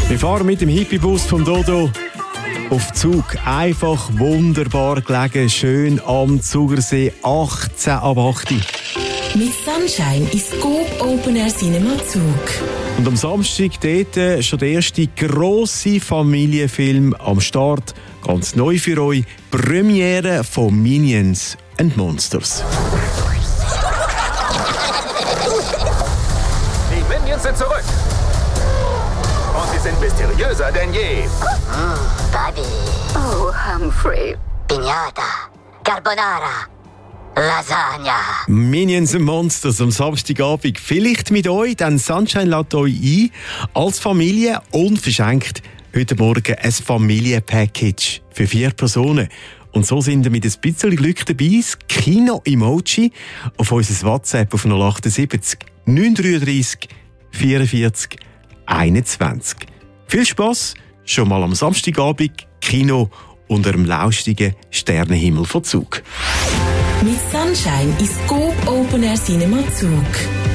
Wir fahren mit dem Hippie-Bus vom Dodo auf Zug. Einfach wunderbar gelegen, schön am Zugersee, 18 ab 8. Mit Sunshine ist Coop Open Air Cinema Zug. Und am Samstag dort schon der erste grosse Familienfilm am Start. Ganz neu für euch, Premiere von Minions and Monsters. Die Minions sind zurück. Und sie sind mysteriöser denn je. Buddy. Oh, Humphrey. Piñata. Carbonara. Lasagna. Minions and Monsters am Samstagabend. Vielleicht mit euch, denn Sunshine lädt euch ein als Familie und verschenkt heute Morgen ein Familienpackage für 4 Personen. Und so sind wir mit ein bisschen Glück dabei. Das Kino-Emoji auf unser WhatsApp auf 078 933 44 21. Viel Spass schon mal am Samstagabend, Kino unter dem lauschigen Sternenhimmel von Zug. Mit Sunshine ist Coop Open Air Cinema Zug.